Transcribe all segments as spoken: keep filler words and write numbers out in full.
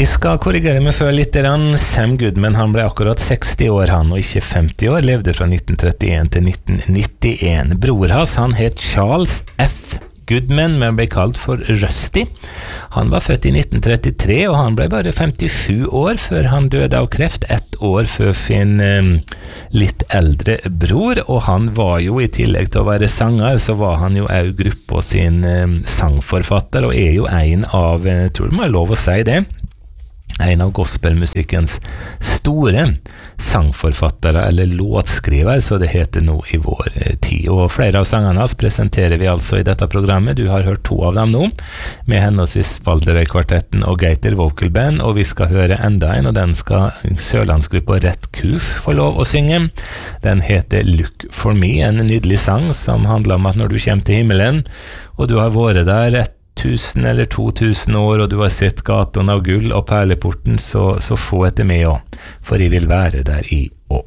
Jeg skal korrigere meg før litt. Sam Goodman, han ble akkurat seksti år han, og ikke femti år, levde fra nitten trettien til nitten nittien. Bror hans, han het Charles F. Goodman, men ble kalt for Rusty. Han var født i nitten trettitre, og han ble bare femtisju år før han døde av kreft, ett år før sin um, litt eldre bror, og han var jo, i tillegg til å være sanger, så var han jo også gruppa sin um, sangforfatter, og er jo en av, jeg tror det må jeg lov å si det, en av gospelmusikkens store sangforfattere, eller låtskriver, så det heter nå i vår tid. Og flere av sangene hans presenterer vi altså i dette programmet. Du har hørt to av dem nå, med henholdsvis Valderøy-kvartetten og Geiter Vocal Band, og vi skal høre enda en, og den skal Sørlandsgruppa Rett Kurs få lov å synge. Den heter Look for Me, en nydelig sang som handler om at når du kommer til himmelen, og du har vært der et tusen eller to tusen år, og du har sett gaten av gull og perleporten, så, så se etter meg også, for jeg vil være der i også.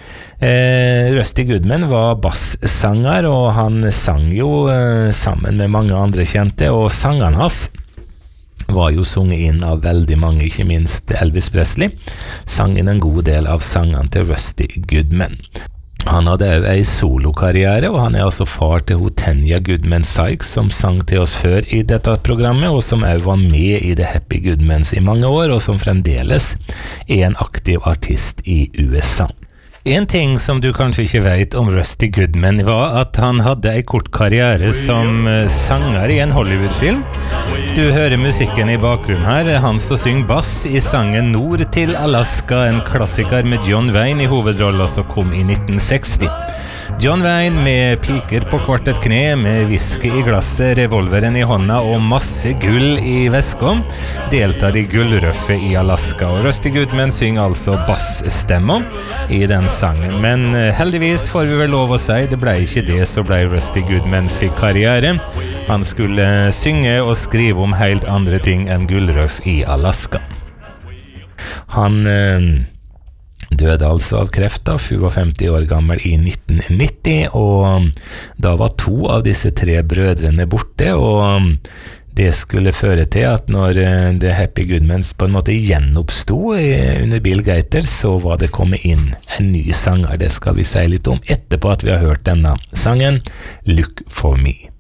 Eh, Rusty Goodman var basssanger, og han sang jo eh, sammen med mange andre kjente, og sangene hans var jo sunget inn av veldig mange, ikke minst Elvis Presley, sang inn en god del av sangene til Rusty Goodman. Han hadde også en solokarriere, og han er altså far til Tanya Goodman Sykes, som sang til oss før i dette programmet, og som også var med i The Happy Goodmans i mange år, og som fremdeles er en aktiv artist i U S A. En ting som du kanskje ikke vet om Rusty Goodman var at han hadde en kort karriere som sanger i en Hollywood-film. Du hører musikken i bakgrunnen her, han som synger bass i sangen Nord til Alaska, en klassiker med John Wayne i hovedrollen som kom i nitten seksti. John Wayne med piker på hvert et kne, med whisky i glasset, revolveren i hånda og masse gull i vesken, deltar i gullrøffet i Alaska, og Rusty Goodman synger altså bassstemmer i den sangen, men heldigvis får vi vel lov å si, det ble ikke det så ble Rusty Goodmans karriere. Han skulle synge og skrive om helt andre ting enn gullrøff i Alaska. Han eh, døde altså av kreft da, femtisju år gammel i nitten nitti, og da var to av disse tre brødrene borte, og det skulle føre til at når The Happy Goodmans på en måte gjenoppstod under Bill Gaither, så var det kommet inn en ny sanger. Det skal vi si litt om etterpå at vi har hørt denne sangen, Look for Me.